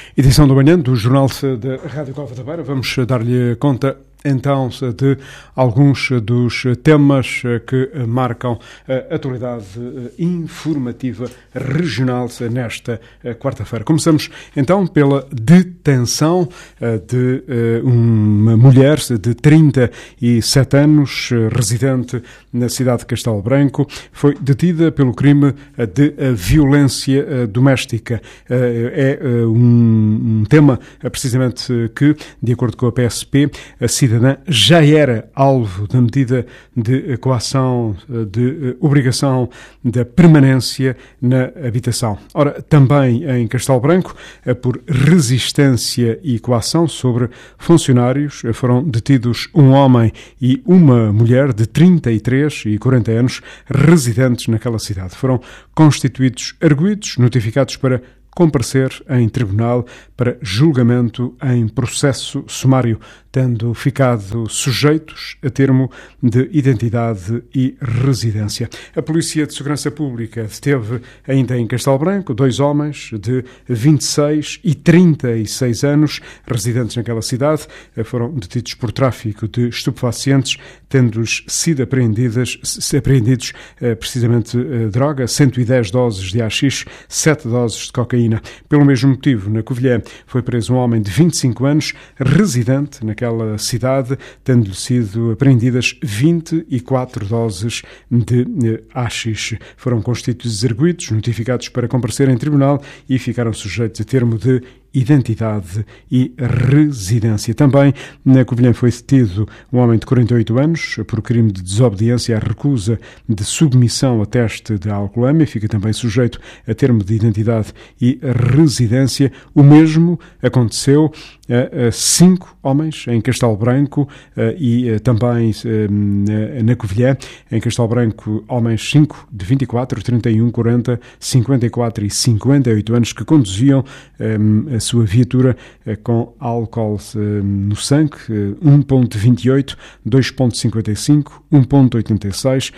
Edição da manhã do Jornal da Rádio Cova da Beira. Vamos dar-lhe conta então de alguns dos temas que marcam a atualidade informativa regional nesta quarta-feira. Começamos então pela detenção de uma mulher de 37 anos, residente na cidade de Castelo Branco. Foi detida pelo crime de violência doméstica. É um tema precisamente que, de acordo com a PSP, a cidadã já era alvo da medida de coação de obrigação da permanência na habitação. Ora, também em Castelo Branco, por resistência e coação sobre funcionários, foram detidos um homem e uma mulher de 33 e 40 anos, residentes naquela cidade. Foram constituídos arguidos, notificados para comparecer em tribunal para julgamento em processo sumário, tendo ficado sujeitos a termo de identidade e residência. A Polícia de Segurança Pública deteve ainda em Castelo Branco 2 homens de 26 e 36 anos, residentes naquela cidade. Foram detidos por tráfico de estupefacientes, tendo-lhes sido apreendidos precisamente droga, 110 doses de haxixe, 7 doses de cocaína. Pelo mesmo motivo, na Covilhã, foi preso um homem de 25 anos, residente naquela cidade, tendo-lhe sido apreendidas 24 doses de haxixe. Foram constituídos arguidos, notificados para comparecer em tribunal e ficaram sujeitos a termo de identidade e residência. Também na Covilhã foi detido um homem de 48 anos por crime de desobediência à recusa de submissão a teste de alcoolemia. Fica também sujeito a termo de identidade e residência. O mesmo aconteceu a 5 homens em Castelo Branco e também na Covilhã. Em Castelo Branco, homens 5 de 24, 31, 40, 54 e 58 anos que conduziam a sua viatura com álcool no sangue, 1.28, 2.55, 1.86,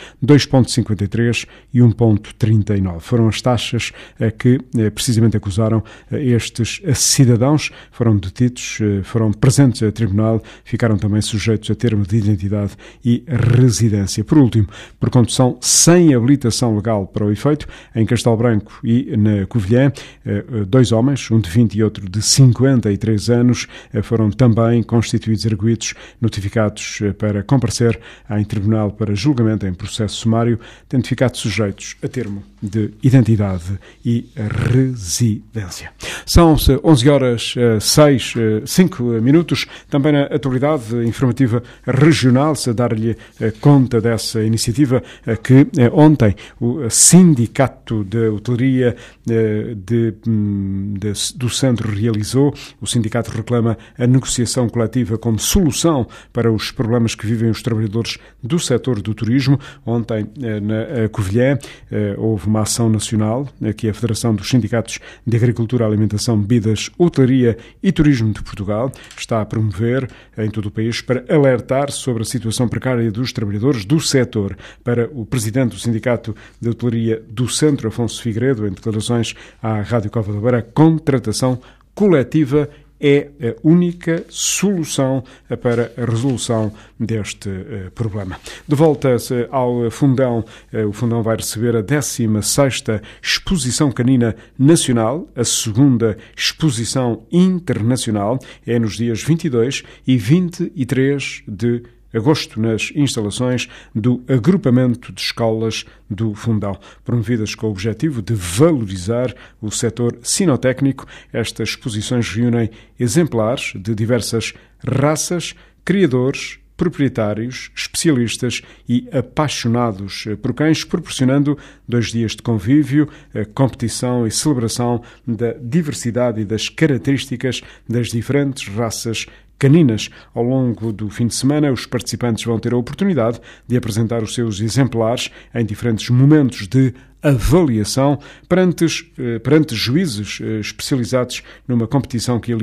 2.53 e 1.39. Foram as taxas que precisamente acusaram estes cidadãos. Foram detidos, foram presentes a tribunal, ficaram também sujeitos a termo de identidade e residência. Por último, por condução sem habilitação legal para o efeito, em Castelo Branco e na Covilhã, 2 homens, um de 20 e outro de 53 anos, foram também constituídos arguidos, notificados para comparecer em tribunal para julgamento em processo sumário, tendo ficado sujeitos a termo de identidade e residência. São 11 horas 5 minutos, também na atualidade informativa regional, se dar-lhe conta dessa iniciativa que ontem o Sindicato de Hotelaria do Centro realizou. O sindicato reclama a negociação coletiva como solução para os problemas que vivem os trabalhadores do setor do turismo. Ontem, na Covilhã, houve uma ação nacional que a Federação dos Sindicatos de Agricultura, Alimentação, Bebidas, Hotelaria e Turismo de Portugal está a promover em todo o país para alertar sobre a situação precária dos trabalhadores do setor. Para o presidente do Sindicato de Hotelaria do Centro, Afonso Figueiredo, em declarações à Rádio Cova da Beira, a contratação coletiva é a única solução para a resolução deste problema. De volta ao Fundão, o Fundão vai receber a 16ª Exposição Canina Nacional, a 2ª Exposição Internacional, é nos dias 22 e 23 de agosto, nas instalações do Agrupamento de Escolas do Fundão. Promovidas com o objetivo de valorizar o setor sinotécnico, estas exposições reúnem exemplares de diversas raças, criadores, proprietários, especialistas e apaixonados por cães, proporcionando 2 dias de convívio, competição e celebração da diversidade e das características das diferentes raças caninas. Ao longo do fim de semana, os participantes vão ter a oportunidade de apresentar os seus exemplares em diferentes momentos de avaliação perante juízes especializados numa competição que alia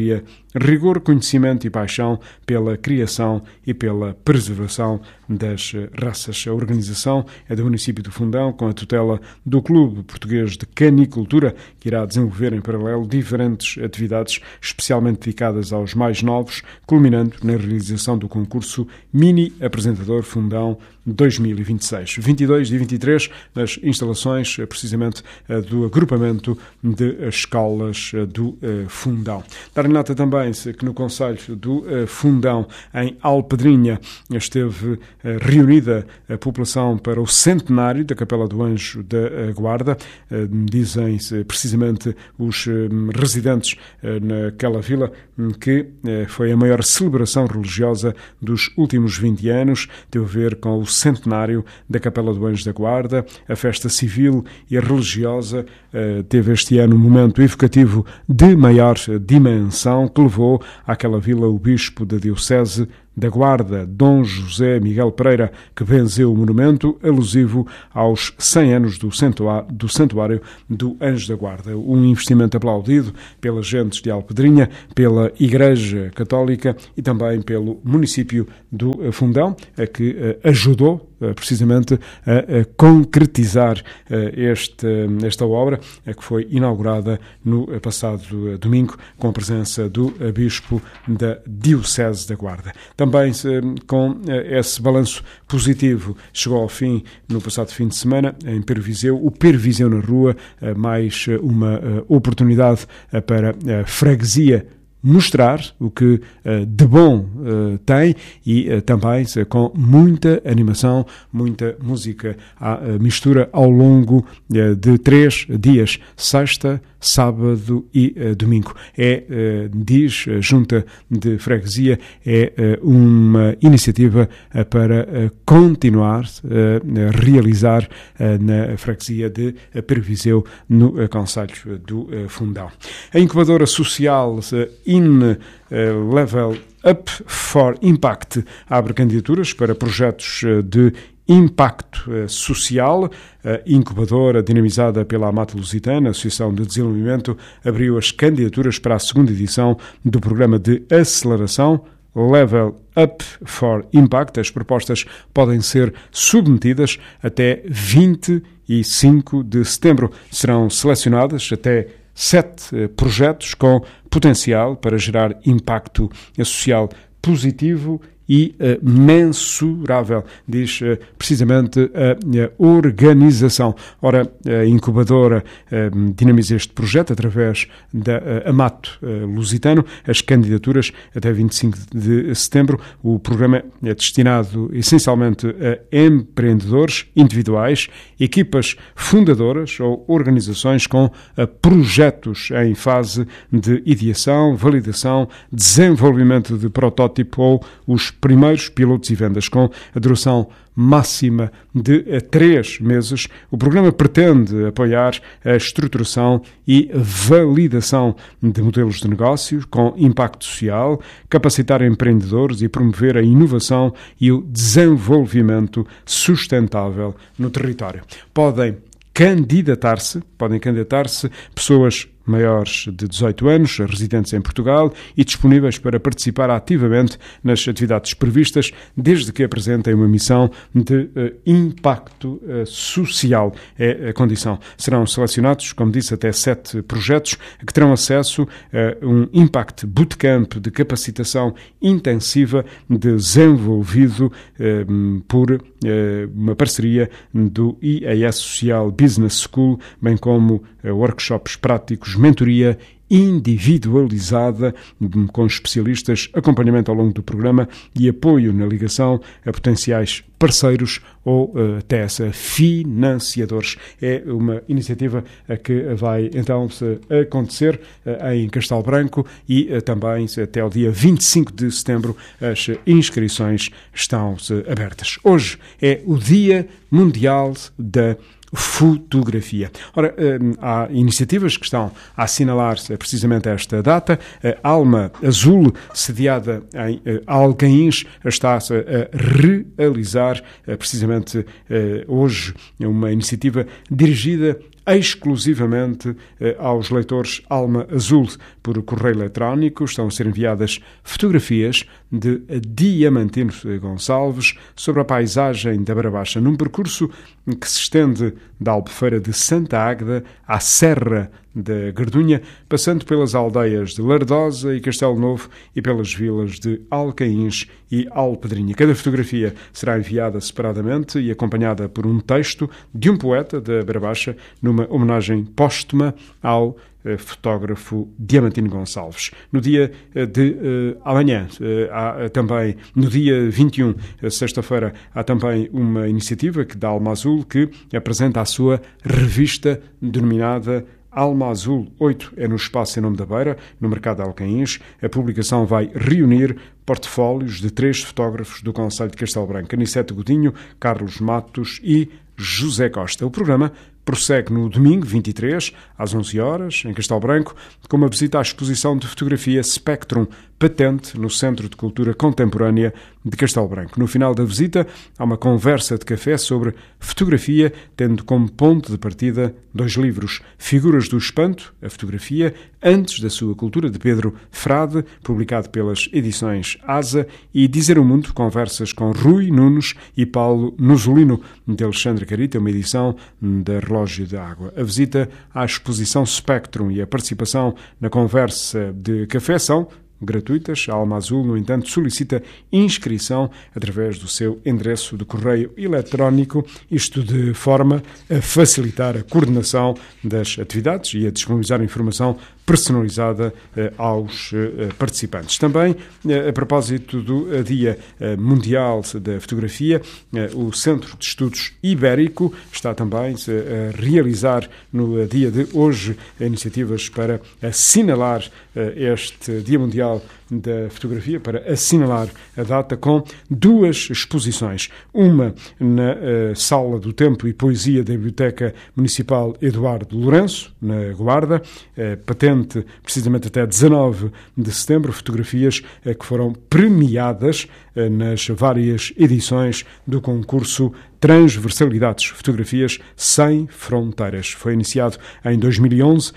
rigor, conhecimento e paixão pela criação e pela preservação das raças. A organização é do município do Fundão, com a tutela do Clube Português de Canicultura, que irá desenvolver em paralelo diferentes atividades especialmente dedicadas aos mais novos, culminando na realização do concurso Mini Apresentador Fundão 2026. 22 e 23 nas instalações, precisamente, do agrupamento de escolas do Fundão. Dar nota também que no Conselho do Fundão, em Alpedrinha, esteve reunida a população para o centenário da Capela do Anjo da Guarda. Dizem precisamente os residentes naquela vila que foi a maior celebração religiosa dos últimos 20 anos. Teve a ver com o centenário da Capela do Anjo da Guarda. A festa civil e a religiosa teve este ano um momento evocativo de maior dimensão que levou àquela vila o bispo da Diocese da Guarda, Dom José Miguel Pereira, que benzeu o monumento alusivo aos 100 anos do Santuário do Anjo da Guarda. Um investimento aplaudido pelas gentes de Alpedrinha, pela Igreja Católica e também pelo município do Fundão, que ajudou precisamente a concretizar esta obra, que foi inaugurada no passado domingo, com a presença do Bispo da Diocese da Guarda. Também com esse balanço positivo, chegou ao fim no passado fim de semana, em Perviseu, o Perviseu na Rua, mais uma oportunidade para a freguesia mostrar o que de bom tem e também com muita animação, muita música. Há mistura ao longo de 3 dias, sexta, sábado e domingo. Diz a Junta de Freguesia, uma iniciativa para continuar a realizar na freguesia de Perviseu, no Conselho do Fundão. A incubadora social Level Up for Impact abre candidaturas para projetos de impacto social. A incubadora, dinamizada pela Amato Lusitana, Associação de Desenvolvimento, abriu as candidaturas para a segunda edição do programa de aceleração Level Up for Impact. As propostas podem ser submetidas até 25 de setembro. Serão selecionadas até 7 projetos com potencial para gerar impacto social positivo e mensurável, diz precisamente a organização. Ora, a incubadora dinamiza este projeto através da Amato Lusitano. As candidaturas até 25 de setembro. O programa é destinado essencialmente a empreendedores individuais, equipas fundadoras ou organizações com projetos em fase de ideação, validação, desenvolvimento de protótipo ou os primeiros pilotos e vendas. Com a duração máxima de 3 meses, o programa pretende apoiar a estruturação e validação de modelos de negócio com impacto social, capacitar empreendedores e promover a inovação e o desenvolvimento sustentável no território. Podem candidatar-se pessoas maiores de 18 anos, residentes em Portugal e disponíveis para participar ativamente nas atividades previstas, desde que apresentem uma missão de impacto social. É a condição. Serão selecionados, como disse, até 7 projetos que terão acesso a um Impact Bootcamp de capacitação intensiva desenvolvido por uma parceria do IAS Social Business School, bem como workshops práticos, mentoria individualizada com especialistas, acompanhamento ao longo do programa e apoio na ligação a potenciais parceiros ou até financiadores. É uma iniciativa que vai então acontecer em Castelo Branco e também até o dia 25 de setembro as inscrições estão abertas. Hoje é o Dia Mundial da Fotografia. Ora, há iniciativas que estão a assinalar precisamente esta data. A Alma Azul, sediada em Alcaíns, está a realizar precisamente hoje uma iniciativa dirigida exclusivamente aos leitores Alma Azul. Por correio eletrónico estão a ser enviadas fotografias de Diamantino Gonçalves sobre a paisagem da Beira Baixa, num percurso que se estende da Albufeira de Santa Águeda à Serra da Gardunha, passando pelas aldeias de Lardosa e Castelo Novo e pelas vilas de Alcaíns e Alpedrinha. Cada fotografia será enviada separadamente e acompanhada por um texto de um poeta da Beira Baixa, numa homenagem póstuma ao fotógrafo Diamantino Gonçalves. No dia de amanhã, há também, no dia 21, sexta-feira, há também uma iniciativa da Alma Azul que apresenta a sua revista denominada Alma Azul 8, é no Espaço em Nome da Beira, no Mercado de Alcaíns. A publicação vai reunir portfólios de 3 fotógrafos do concelho de Castelo Branco: Aniceto Godinho, Carlos Matos e José Costa. O programa prossegue no domingo 23, às 11 horas, em Castelo Branco, com uma visita à exposição de fotografia Spectrum, patente no Centro de Cultura Contemporânea de Castelo Branco. No final da visita, há uma conversa de café sobre fotografia, tendo como ponto de partida 2 livros: Figuras do Espanto, a fotografia, antes da sua cultura, de Pedro Frade, publicado pelas edições Asa, e Dizer o Mundo, conversas com Rui Nunes e Paulo Nuzolino, de Alexandre Carita, uma edição da Relógio de Água. A visita à exposição Spectrum e a participação na conversa de café são gratuitas. A Alma Azul, no entanto, solicita inscrição através do seu endereço de correio eletrónico, isto de forma a facilitar a coordenação das atividades e a disponibilizar informação personalizada aos participantes. Também, a propósito do Dia Mundial da Fotografia, o Centro de Estudos Ibérico está também a realizar no dia de hoje iniciativas para assinalar este Dia Mundial da Fotografia, para assinalar a data com 2 exposições. Uma na Sala do Tempo e Poesia da Biblioteca Municipal Eduardo Lourenço, na Guarda, patente precisamente até 19 de setembro, fotografias que foram premiadas nas várias edições do concurso Transversalidades, Fotografias Sem Fronteiras. Foi iniciado em 2011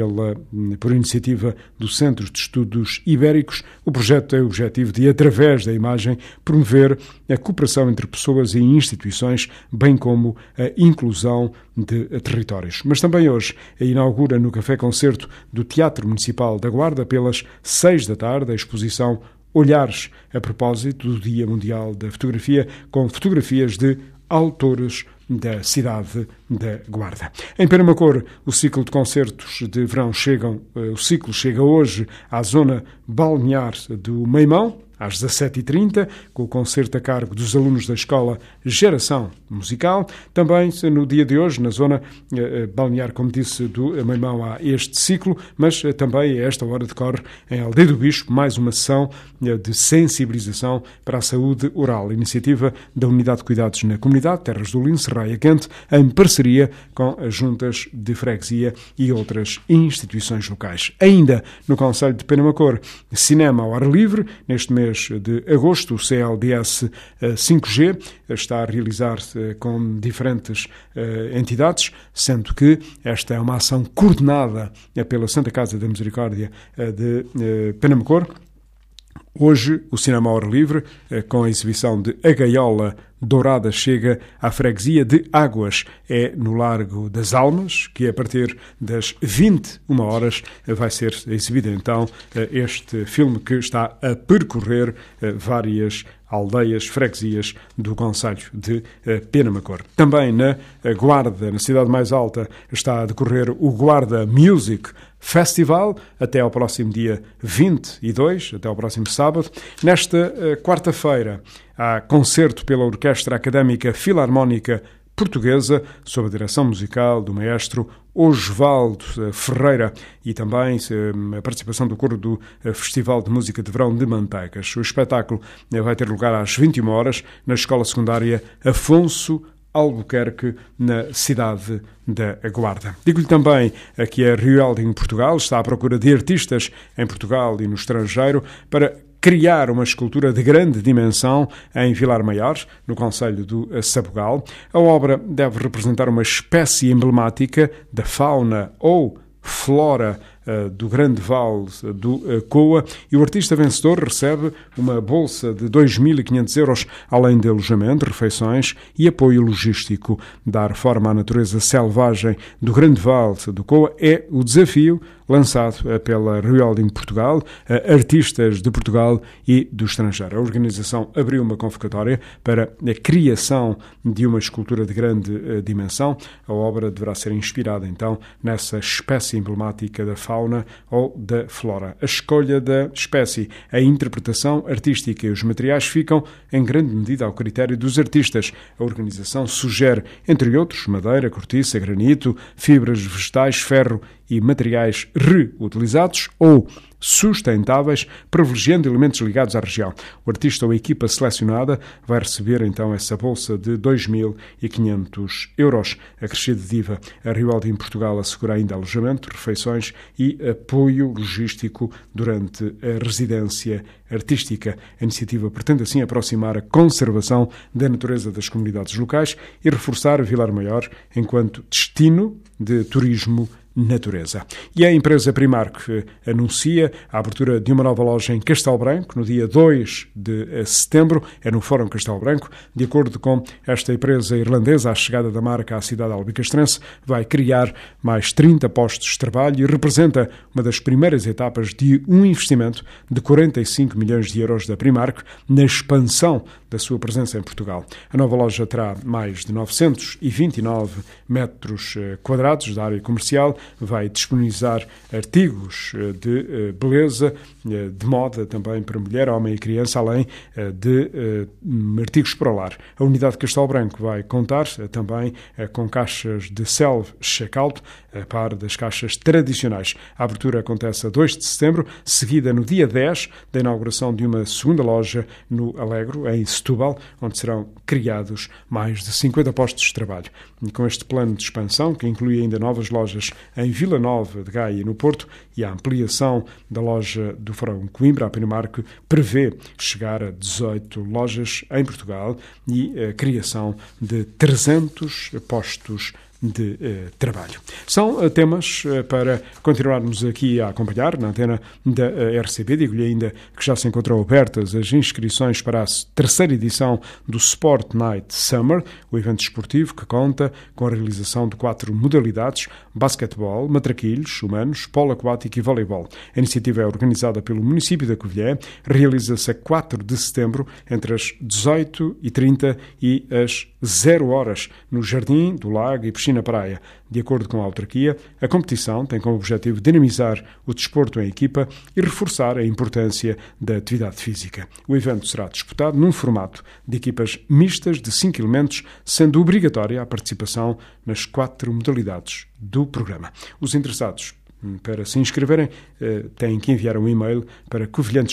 por iniciativa do Centro de Estudos Ibéricos. O projeto tem o objetivo de, através da imagem, promover a cooperação entre pessoas e instituições, bem como a inclusão de territórios. Mas também hoje inaugura no Café Concerto do Teatro Municipal da Guarda, pelas 6 da tarde, a exposição Olhares, a propósito do Dia Mundial da Fotografia, com fotografias de autores da cidade da Guarda. Em Penamacor, o ciclo de concertos de verão chega hoje à zona balnear do Meimão, às 17h30, com o concerto a cargo dos alunos da Escola Geração Musical. Também no dia de hoje, na zona balnear, como disse, do Meimão, há este ciclo, mas também a esta hora decorre em Aldeia do Bispo mais uma sessão de sensibilização para a saúde oral, iniciativa da Unidade de Cuidados na Comunidade Terras do Lince, Raia Quente, em parceria com as juntas de freguesia e outras instituições locais. Ainda no concelho de Penamacor, cinema ao ar livre. Neste mês de agosto, o CLDS 5G está a realizar-se com diferentes entidades, sendo que esta é uma ação coordenada pela Santa Casa da Misericórdia de Penamacor. Hoje, o cinema ao ar livre, com a exibição de A Gaiola Dourada, chega à freguesia de Águas. É no Largo das Almas, que a partir das 21 horas vai ser exibido então este filme que está a percorrer várias aldeias, freguesias do concelho de Penamacor. Também na Guarda, na cidade mais alta, está a decorrer o Guarda Music Festival, até ao próximo dia 22, até ao próximo sábado. Nesta quarta-feira há concerto pela Orquestra Académica Filarmónica Portuguesa, sob a direção musical do maestro Osvaldo Ferreira, e também a participação do coro do Festival de Música de Verão de Manteigas. O espetáculo vai ter lugar às 21 horas na Escola Secundária Afonso Albuquerque, na cidade da Guarda. Digo-lhe também que a Rio Elding Portugal está à procura de artistas em Portugal e no estrangeiro para criar uma escultura de grande dimensão em Vilar Maior, no concelho do Sabugal. A obra deve representar uma espécie emblemática da fauna ou flora do Grande Vale do Coa, e o artista vencedor recebe uma bolsa de 2.500 euros, além de alojamento, refeições e apoio logístico. Dar forma à natureza selvagem do Grande Vale do Coa é o desafio lançado pela Rewilding Portugal a artistas de Portugal e do estrangeiro. A organização abriu uma convocatória para a criação de uma escultura de grande dimensão. A obra deverá ser inspirada, então, nessa espécie emblemática da fauna ou da flora. A escolha da espécie, a interpretação artística e os materiais ficam, em grande medida, ao critério dos artistas. A organização sugere, entre outros, madeira, cortiça, granito, fibras vegetais, ferro e materiais reutilizados ou sustentáveis, privilegiando elementos ligados à região. O artista ou a equipa selecionada vai receber, então, essa bolsa de 2.500 euros. Acrescida diva, a Rewilding Portugal assegura ainda alojamento, refeições e apoio logístico durante a residência artística. A iniciativa pretende, assim, aproximar a conservação da natureza das comunidades locais e reforçar Vilar Maior enquanto destino de turismo natureza. E a empresa Primark anuncia a abertura de uma nova loja em Castelo Branco no dia 2 de setembro, é no Fórum Castelo Branco. De acordo com esta empresa irlandesa, a chegada da marca à cidade albicastrense vai criar mais 30 postos de trabalho e representa uma das primeiras etapas de um investimento de 45 milhões de euros da Primark na expansão da sua presença em Portugal. A nova loja terá mais de 929 metros quadrados de área comercial, vai disponibilizar artigos de beleza, de moda também para mulher, homem e criança, além de artigos para o lar. A unidade de Castelo Branco vai contar também com caixas de self-checkout, a par das caixas tradicionais. A abertura acontece a 2 de setembro, seguida no dia 10 da inauguração de uma segunda loja no Alegro, em Setúbal, onde serão criados mais de 50 postos de trabalho. E com este plano de expansão, que inclui ainda novas lojas em Vila Nova de Gaia, no Porto, e a ampliação da loja do Fórum Coimbra, a Primark prevê chegar a 18 lojas em Portugal e a criação de 300 postos de trabalho. São temas para continuarmos aqui a acompanhar na antena da RCP. Digo-lhe ainda que já se encontram abertas as inscrições para a terceira edição do Sport Night Summer, o evento esportivo que conta com a realização de 4 modalidades: basquetebol, matraquilhos humanos, polo aquático e voleibol. A iniciativa é organizada pelo município da Covilhã, realiza-se a 4 de setembro entre as 18h30 e as 0h no Jardim do Lago e Piscina Praia. De acordo com a autarquia, a competição tem como objetivo dinamizar o desporto em equipa e reforçar a importância da atividade física. O evento será disputado num formato de equipas mistas de 5 elementos, sendo obrigatória a participação nas 4 modalidades do programa. Os interessados para se inscreverem têm que enviar um e-mail para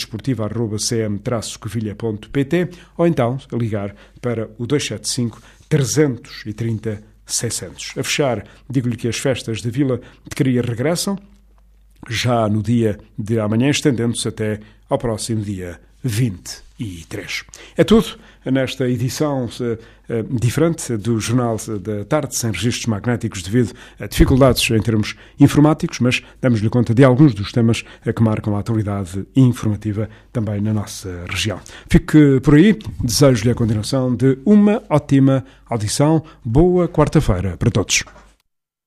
covilhandesportiva@cm-covilha.pt ou então ligar para o 275 330 600. A fechar, digo-lhe que as festas da Vila de Cria regressam já no dia de amanhã, estendendo-se até ao próximo dia 23. É tudo nesta edição diferente do Jornal da Tarde, sem registros magnéticos devido a dificuldades em termos informáticos, mas damos-lhe conta de alguns dos temas que marcam a atualidade informativa também na nossa região. Fique por aí, desejo-lhe a continuação de uma ótima audição. Boa quarta-feira para todos.